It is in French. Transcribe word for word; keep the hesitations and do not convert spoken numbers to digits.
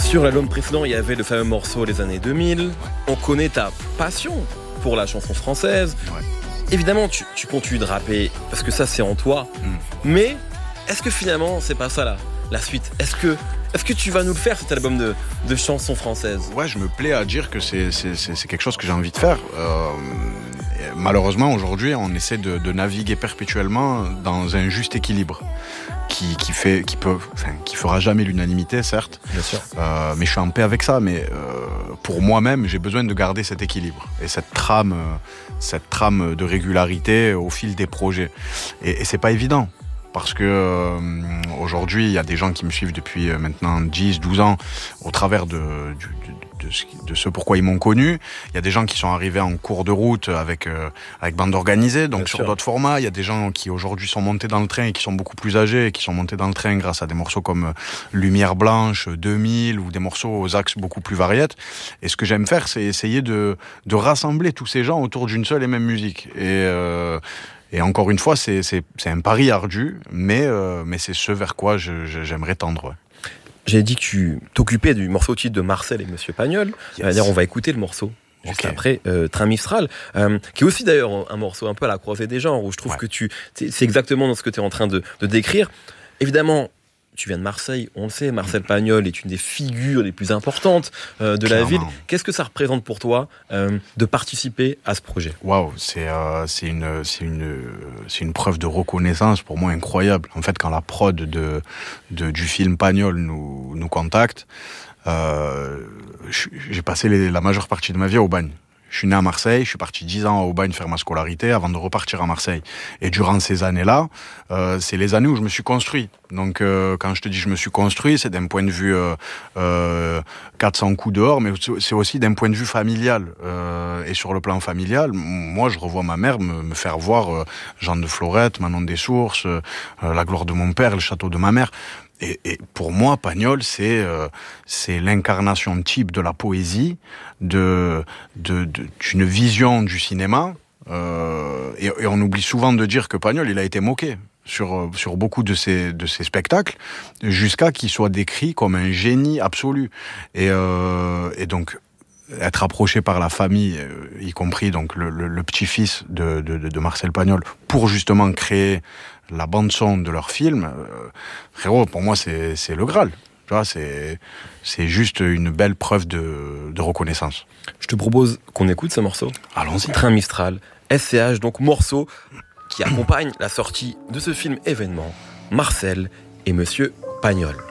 Sur l'album précédent, il y avait le fameux morceau Les années deux mille. Ouais. On connaît ta passion pour la chanson française. Ouais. Évidemment, tu, tu continues de rapper parce que ça, c'est en toi. Mm. Mais est-ce que finalement, c'est pas ça là, la suite ? Est-ce que, est-ce que tu vas nous le faire, cet album de, de chansons françaises ? Ouais, je me plais à dire que c'est, c'est, c'est, c'est quelque chose que j'ai envie de faire. Euh, malheureusement, aujourd'hui, on essaie de, de naviguer perpétuellement dans un juste équilibre. Qui, qui fait, qui peut, enfin, qui fera jamais l'unanimité, certes. Bien sûr. Euh, mais je suis en paix avec ça. Mais euh, pour moi-même, j'ai besoin de garder cet équilibre et cette trame, cette trame de régularité au fil des projets. Et, et c'est pas évident. Parce que euh, aujourd'hui, il y a des gens qui me suivent depuis maintenant dix, douze ans au travers de, de, de, de, ce, de ce pourquoi ils m'ont connu. Il y a des gens qui sont arrivés en cours de route avec, euh, avec bande organisée, donc Bien sur sûr. D'autres formats. Il y a des gens qui aujourd'hui sont montés dans le train et qui sont beaucoup plus âgés et qui sont montés dans le train grâce à des morceaux comme Lumière Blanche, deux mille ou des morceaux aux axes beaucoup plus variés. Et ce que j'aime faire, c'est essayer de, de rassembler tous ces gens autour d'une seule et même musique. Et... Euh, Et encore une fois, c'est, c'est, c'est un pari ardu, mais, euh, mais c'est ce vers quoi je, je, j'aimerais tendre. Ouais. J'ai dit que tu t'occupais du morceau titre de Marcel et Monsieur Pagnol. Yes. D'ailleurs, on va écouter le morceau juste okay. après, euh, Train Mistral, euh, qui est aussi d'ailleurs un morceau un peu à la croisée des genres, où je trouve ouais. que tu, c'est, c'est exactement dans ce que tu es en train de, de décrire. Évidemment, tu viens de Marseille, on le sait, Marcel Pagnol est une des figures les plus importantes euh, de Clairement. La ville. Qu'est-ce que ça représente pour toi euh, de participer à ce projet ? Waouh, c'est, euh, c'est, une, c'est, une, c'est une preuve de reconnaissance pour moi incroyable. En fait, quand la prod de, de, du film Pagnol nous, nous contacte, euh, j'ai passé les, la majeure partie de ma vie au Bagne. Je suis né à Marseille, je suis parti dix ans au Bagne faire ma scolarité avant de repartir à Marseille. Et durant ces années-là, euh, c'est les années où je me suis construit. Donc euh, quand je te dis je me suis construit, c'est d'un point de vue euh, euh, quatre cents coups dehors, mais c'est aussi d'un point de vue familial. Euh, et sur le plan familial, moi je revois ma mère me, me faire voir euh, Jean de Florette, Manon des Sources, euh, La gloire de mon père, le château de ma mère. Et, et pour moi, Pagnol, c'est, euh, c'est l'incarnation type de la poésie, de, de, de, d'une vision du cinéma. Euh, et, et on oublie souvent de dire que Pagnol, il a été moqué sur, sur beaucoup de ses, de ses spectacles, jusqu'à qu'il soit décrit comme un génie absolu. Et, euh, et donc, être approché par la famille, euh, y compris donc le, le, le petit-fils de, de, de Marcel Pagnol, pour justement créer la bande-son de leur film, euh, frérot, pour moi, c'est, c'est le Graal. Tu vois, c'est, c'est juste une belle preuve de, de reconnaissance. Je te propose qu'on écoute ce morceau. Allons-y. Train Mistral, S C H, donc morceau qui accompagne la sortie de ce film événement, Marcel et Monsieur Pagnol.